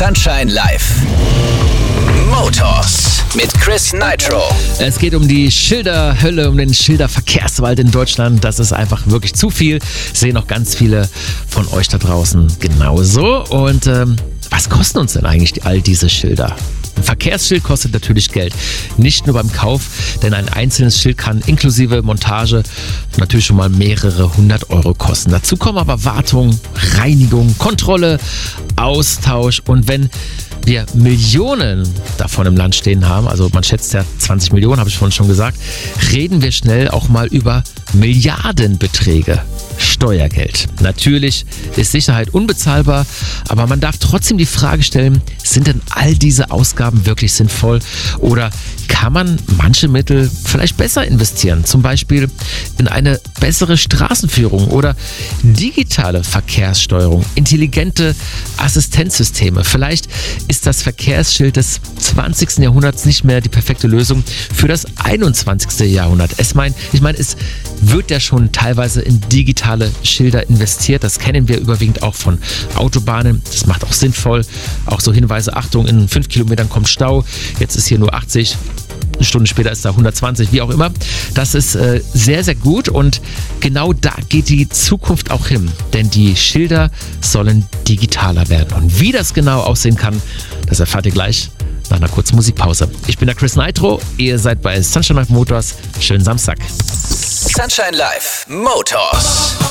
Sunshine Live. Motors mit Chris Nitro. Es geht um die Schilderhölle, um den Schilderverkehrswald in Deutschland. Das ist einfach wirklich zu viel. Sehen auch ganz viele von euch da draußen genauso. Und was kosten uns denn eigentlich all diese Schilder? Ein Verkehrsschild kostet natürlich Geld. Nicht nur beim Kauf, denn ein einzelnes Schild kann inklusive Montage natürlich schon mal mehrere 100 Euro kosten. Dazu kommen aber Wartung, Reinigung, Kontrolle, Austausch. Und wenn wir Millionen davon im Land stehen haben, also man schätzt ja 20 Millionen, habe ich vorhin schon gesagt, reden wir schnell auch mal über Milliardenbeträge. Steuergeld. Natürlich ist Sicherheit unbezahlbar, aber man darf trotzdem die Frage stellen, sind denn all diese Ausgaben wirklich sinnvoll oder kann man manche Mittel vielleicht besser investieren? Zum Beispiel in eine bessere Straßenführung oder digitale Verkehrssteuerung, intelligente Assistenzsysteme. Vielleicht ist das Verkehrsschild des 20. Jahrhunderts nicht mehr die perfekte Lösung für das 21. Jahrhundert. Ich meine, es wird ja schon teilweise in digitale Schilder investiert. Das kennen wir überwiegend auch von Autobahnen. Das macht auch sinnvoll. Auch so Hinweise, Achtung, in 5 Kilometern kommt Stau. Jetzt ist hier nur 80. Eine Stunde später ist da 120, wie auch immer. Das ist sehr, sehr gut und genau da geht die Zukunft auch hin. Denn die Schilder sollen digitaler werden. Und wie das genau aussehen kann, das erfahrt ihr gleich nach einer kurzen Musikpause. Ich bin der Chris Nitro, ihr seid bei Sunshine Live Motors. Schönen Samstag. Sunshine Live Motors.